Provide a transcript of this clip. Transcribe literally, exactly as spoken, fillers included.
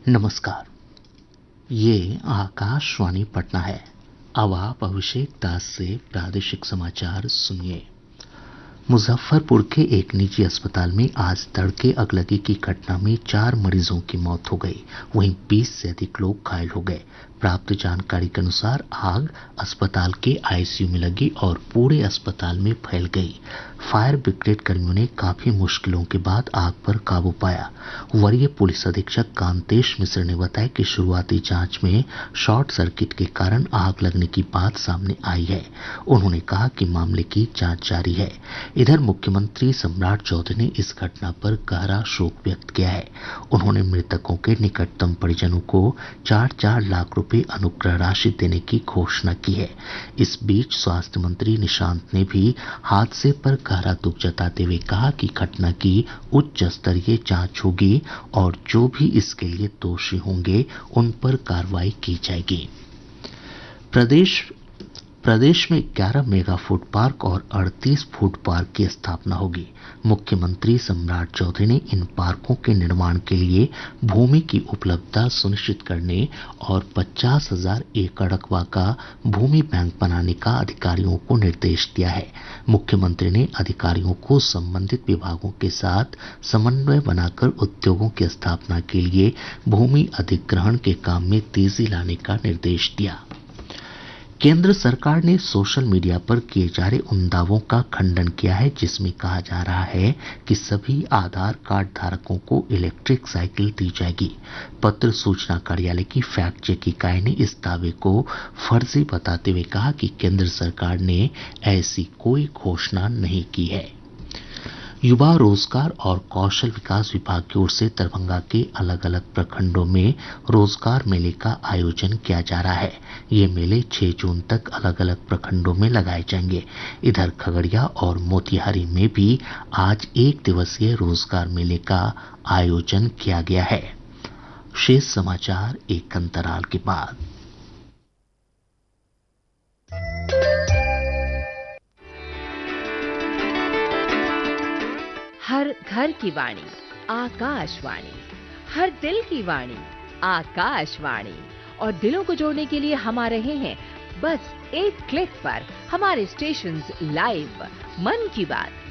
नमस्कार। ये आकाशवाणी पटना है। अब आप अभिषेक दास से प्रादेशिक समाचार सुनिए। मुजफ्फरपुर के एक निजी अस्पताल में आज तड़के अगलगी की घटना में चार मरीजों की मौत हो गई, वहीं बीस से अधिक लोग घायल हो गए। प्राप्त जानकारी के अनुसार आग अस्पताल के आईसीयू में लगी और पूरे अस्पताल में फैल गई। फायर ब्रिगेड कर्मियों ने काफी मुश्किलों के बाद आग पर काबू पाया। वरीय पुलिस अधीक्षक कांतेश मिश्र ने बताया कि शुरुआती जांच में शॉर्ट सर्किट के कारण आग लगने की बात सामने आई है। उन्होंने कहा कि मामले की जांच जारी है। इधर मुख्यमंत्री सम्राट चौधरी ने इस घटना पर गहरा शोक व्यक्त किया है। उन्होंने मृतकों के निकटतम परिजनों को चार चार लाख रुपए अनुग्रह राशि देने की घोषणा की है। इस बीच स्वास्थ्य मंत्री निशांत ने भी हादसे पर गहरा दुख जताते हुए कहा कि घटना की उच्च स्तरीय जांच होगी और जो भी इसके लिए दोषी होंगे उन पर कार्रवाई की जाएगी। प्रदेश प्रदेश में ग्यारह मेगा फूड पार्क और अड़तीस फूड पार्क की स्थापना होगी। मुख्यमंत्री सम्राट चौधरी ने इन पार्कों के निर्माण के लिए भूमि की उपलब्धता सुनिश्चित करने और पचास हजार एकड़ रकबा का भूमि बैंक बनाने का अधिकारियों को निर्देश दिया है। मुख्यमंत्री ने अधिकारियों को संबंधित विभागों के साथ समन्वय बनाकर उद्योगों की स्थापना के लिए भूमि अधिग्रहण के काम में तेजी लाने का निर्देश दिया। केंद्र सरकार ने सोशल मीडिया पर किए जा रहे उन दावों का खंडन किया है जिसमें कहा जा रहा है कि सभी आधार कार्ड धारकों को इलेक्ट्रिक साइकिल दी जाएगी। पत्र सूचना कार्यालय की फैक्ट चेक इकाई ने इस दावे को फर्जी बताते हुए कहा कि केंद्र सरकार ने ऐसी कोई घोषणा नहीं की है। युवा रोजगार और कौशल विकास विभाग की ओर से दरभंगा के अलग अलग प्रखंडों में रोजगार मेले का आयोजन किया जा रहा है। ये मेले छह जून तक अलग अलग प्रखंडों में लगाए जाएंगे। इधर खगड़िया और मोतिहारी में भी आज एक दिवसीय रोजगार मेले का आयोजन किया गया है। शेष समाचार एक अंतराल के बाद। हर घर की वाणी आकाशवाणी, हर दिल की वाणी आकाशवाणी। और दिलों को जोड़ने के लिए हम आ रहे हैं बस एक क्लिक पर। हमारे स्टेशंस लाइव। मन की बात